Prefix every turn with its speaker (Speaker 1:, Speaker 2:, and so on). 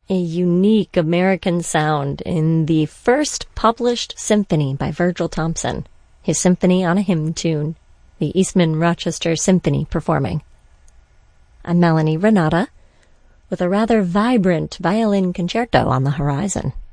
Speaker 1: a unique American sound in the first published symphony by Virgil Thomson, his Symphony on a Hymn Tune, the Eastman Rochester Symphony performing. I'm Melanie Renata, with a rather vibrant violin concerto on the horizon.